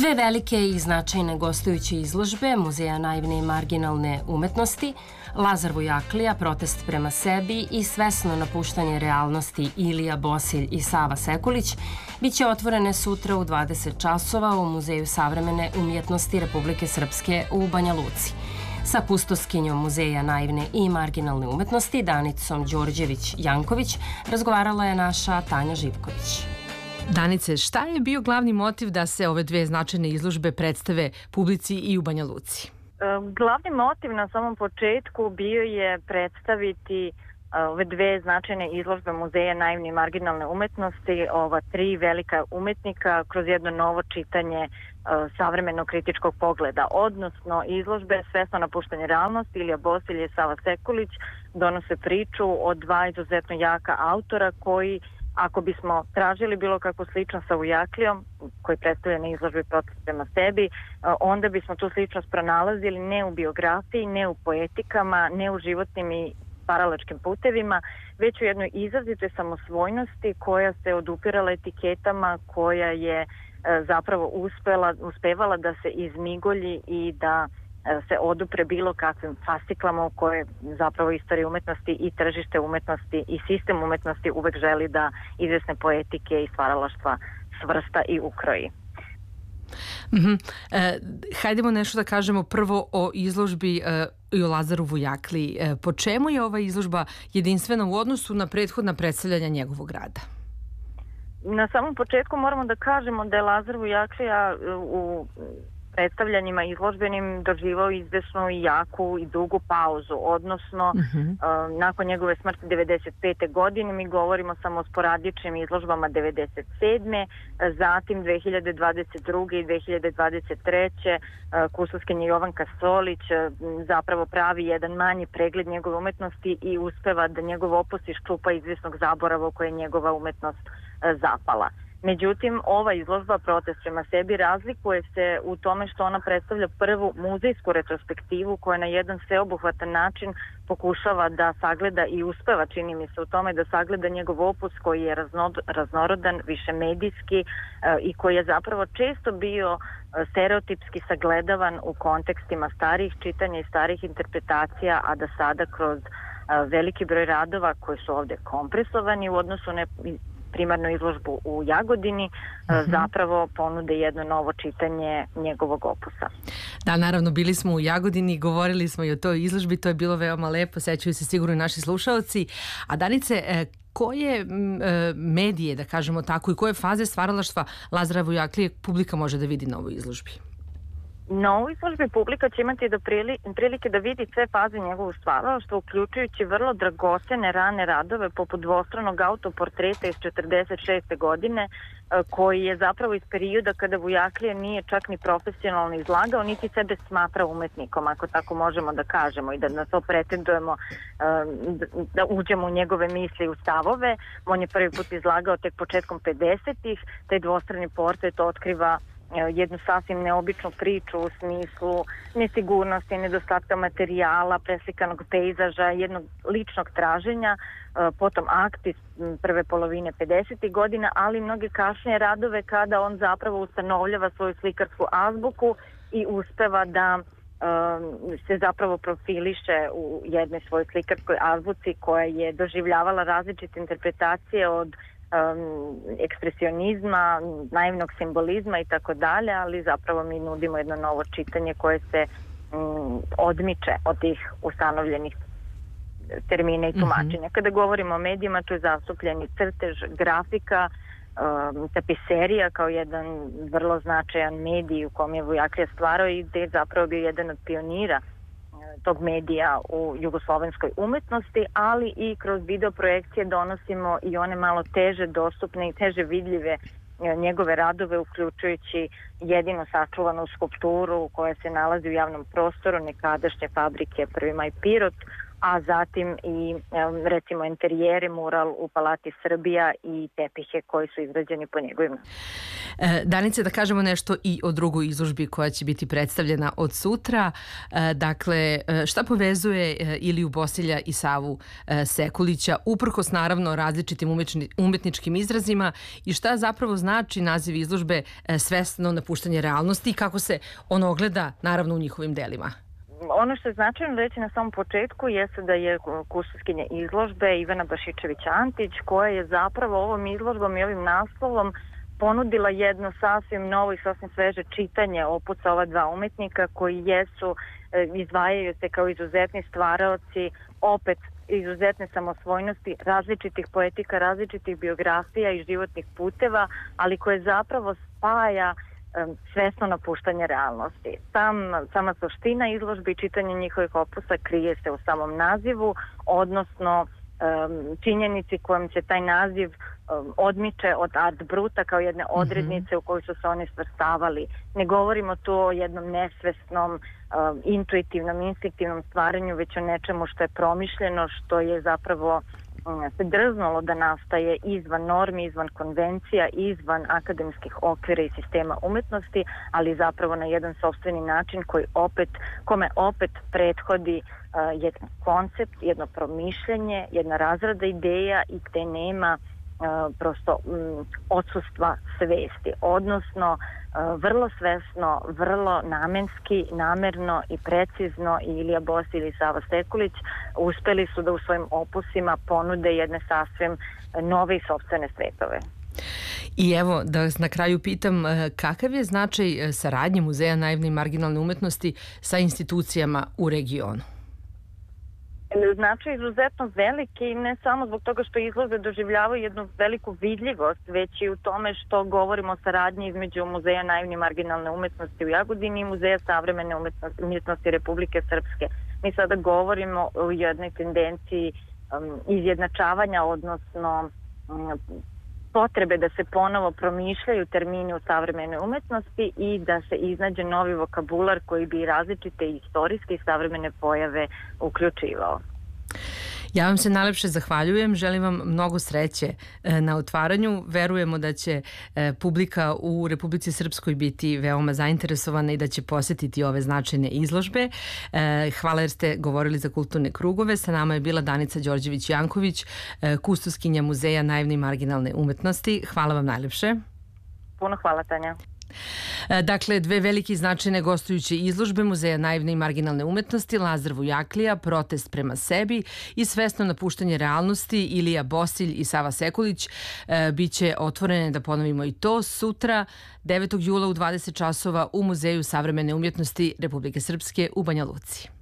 Dve velike i značajne gostujuće izložbe Muzeja naivne i marginalne umetnosti, Lazar Vujaklija, protest prema sebi i svesno napuštanje realnosti Ilija Bosilj i Sava Sekulić biće otvorene sutra u 20 časova u Muzeju savremene umjetnosti Republike Srpske u Banja Luci. Sa kustoskinjom Muzeja naivne i marginalne umetnosti Danicom Đorđević-Janković razgovarala je naša Tanja Živković. Danice, šta je bio glavni motiv da se ove dve značajne izložbe predstave publici i u Banja Luci? Glavni motiv na samom početku bio je predstaviti ove dve značajne izložbe Muzeja naivne i marginalne umetnosti, ova tri velika umetnika kroz jedno novo čitanje savremenog kritičkog pogleda, odnosno izložbe Svesno napuštanje realnosti Ilija Bosilj i Sava Sekulić donose priču o dva izuzetno jaka autora koji, ako bismo tražili bilo kakvu sličnost sa Vujaklijom, koji predstavlja na izložbi protest prema sebi, onda bismo tu sličnost pronalazili ne u biografiji, ne u poetikama, ne u životnim i stvaralačkim putevima, već u jednoj izrazitoj samosvojnosti koja se odupirala etiketama, koja je zapravo uspevala da se izmigolji i da se odupre bilo kakvim fasciklama u koje zapravo istorija umetnosti i tržište umetnosti i sistem umetnosti uvek želi da izvesne poetike i stvaralaštva svrsta i ukroji. Hajdemo nešto da kažemo prvo o izložbi i o Lazaru Vujakliji. Po čemu je ova izložba jedinstvena u odnosu na prethodna predstavljanja njegovog rada? Na samom početku moramo da kažemo da je Lazar Vujaklija u predstavljanjima izložbenim doživao izvesnu i jaku i dugu pauzu, odnosno nakon njegove smrti 95. godine mi govorimo samo o sporadičnim izložbama 97. Zatim 2022. i 2023. kustoskinja Jovanka Solić zapravo pravi jedan manji pregled njegove umetnosti i uspeva da njegov opus iščupa izvesnog zaborava u koje je njegova umetnost zapala. Međutim, ova izložba Protest prema sebi razlikuje se u tome što ona predstavlja prvu muzejsku retrospektivu koja na jedan sveobuhvatan način pokušava da sagleda i uspeva, čini mi se, u tome da sagleda njegov opus koji je raznorodan, višemedijski i koji je zapravo često bio stereotipski sagledavan u kontekstima starih čitanja i starih interpretacija, a da sada kroz veliki broj radova koji su ovde kompresovani u odnosu na primarnu izložbu u Jagodini, zapravo ponude jedno novo čitanje njegovog opusa. Da, naravno, bili smo u Jagodini, govorili smo i o toj izložbi, to je bilo veoma lepo, sećaju se sigurno i naši slušaoci. A Danice, koje medije, da kažemo tako, i koje faze stvaralaštva Lazara Vujaklije publika može da vidi na ovoj izložbi? Na ovoj izložbi publika će imati prilike da vidi sve faze njegovog stvaralaštva, uključujući vrlo dragocene rane radove poput dvostranog autoportreta iz 46. godine, koji je zapravo iz perioda kada Vujaklija nije čak ni profesionalno izlagao, niti sebe smatra umetnikom, ako tako možemo da kažemo, i da na to pretendujemo da uđemo u njegove misli i u stavove. On je prvi put izlagao tek početkom 50-ih, taj dvostrani portret otkriva jednu sasvim neobičnu priču u smislu nesigurnosti, nedostatka materijala, preslikanog pejzaža, jednog ličnog traženja, potom akt iz prve polovine 50. godina, ali mnoge kasnije radove kada on zapravo ustanovljava svoju slikarsku azbuku i uspeva da se zapravo profiliše u jednoj svojoj slikarskoj azbuci koja je doživljavala različite interpretacije od ekspresionizma, naivnog simbolizma i tako dalje, ali zapravo mi nudimo jedno novo čitanje koje se odmiče od tih ustanovljenih termina i tumačenja. Kada govorimo o medijima, tu je zastupljeni crtež, grafika, tapiserija kao jedan vrlo značajan medij u kom je Vujaklija stvarao i gde je zapravo bio jedan od pionira tog medija u jugoslovenskoj umetnosti, ali i kroz video projekcije donosimo i one malo teže dostupne i teže vidljive njegove radove, uključujući jedino sačuvanu skulpturu koja se nalazi u javnom prostoru nekadašnje fabrike Prvi maj Pirot a zatim i recimo interijeri, mural u Palati Srbija i tepihe koji su izrađeni po njegovim. Danice, da kažemo nešto i o drugoj izložbi koja će biti predstavljena od sutra. Dakle, šta povezuje Iliju Bosilja i Savu Sekulića, uprkos naravno različitim umetničkim izrazima, i šta zapravo znači naziv izložbe Svesno napuštanje realnosti i kako se ono ogleda naravno u njihovim delima? Ono što je značajno reći na samom početku jeste da je kustovskinja izložbe Ivana Bašičević-Antić, koja je zapravo ovom izložbom i ovim naslovom ponudila jedno sasvim novo i sasvim sveže čitanje opusa ova dva umetnika koji izdvajaju se kao izuzetni stvaraoci, opet izuzetne samosvojnosti, različitih poetika, različitih biografija i životnih puteva, ali koje zapravo spaja svesno napuštanje realnosti. Sama suština izložbe i čitanje njihovih opusa krije se u samom nazivu, odnosno činjenici kojom se taj naziv odmiče od art bruta kao jedne odrednice u kojoj su se oni svrstavali. Ne govorimo tu o jednom nesvesnom, intuitivnom, instinktivnom stvaranju, već o nečemu što je promišljeno, što je zapravo se drznulo da nastaje izvan normi, izvan konvencija, izvan akademskih okvira i sistema umetnosti, ali zapravo na jedan sopstveni način kome opet prethodi jedan koncept, jedno promišljanje, jedna razrada ideja i gde nema prosto odsustva svesti, odnosno vrlo svesno, vrlo namenski, namerno i precizno i Ilija Bosilj i Sava Sekulić uspeli su da u svojim opusima ponude jedne sasvim nove i sopstvene svetove. I evo, da vas na kraju pitam, kakav je značaj saradnje Muzeja naivne i marginalne umetnosti sa institucijama u regionu? Značaj izuzetno veliki i ne samo zbog toga što izložbe doživljavaju jednu veliku vidljivost, već i u tome što govorimo o saradnji između Muzeja naivne i marginalne umetnosti u Jagodini i Muzeja savremene umetnosti Republike Srpske. Mi sada govorimo o jednoj tendenciji izjednačavanja, odnosno potrebe da se ponovo promišljaju termini u savremenoj umetnosti i da se iznađe novi vokabular koji bi različite istorijske i savremene pojave uključivao. Ja vam se najlepše zahvaljujem, želim vam mnogo sreće na otvaranju. Verujemo da će publika u Republici Srpskoj biti veoma zainteresovana i da će posjetiti ove značajne izložbe. Hvala jer ste govorili za kulturne krugove. Sa nama je bila Danica Đorđević-Janković, kustoskinja Muzeja naivne i marginalne umetnosti. Hvala vam najlepše. Puno hvala, Tanja. Dakle, dve veliki značajne gostujuće izložbe Muzeja naivne i marginalne umetnosti Lazar Vujaklija, Protest prema sebi i Svesno napuštanje realnosti Ilija Bosilj i Sava Sekulić biće otvorene, da ponovimo i to, sutra 9. jula u 20 časova u Muzeju savremene umjetnosti Republike Srpske u Banja Luci.